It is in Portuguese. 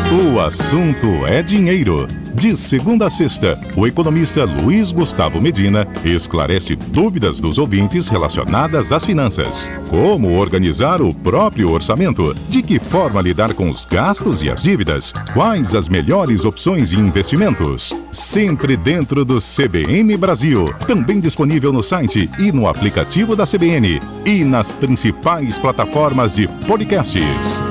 O assunto é dinheiro. De segunda a sexta, o economista Luiz Gustavo Medina esclarece dúvidas dos ouvintes relacionadas às finanças. Como organizar o próprio orçamento? De que forma lidar com os gastos e as dívidas? Quais as melhores opções de investimentos? Sempre dentro do CBN Brasil. Também disponível no site e no aplicativo da CBN. E nas principais plataformas de podcasts.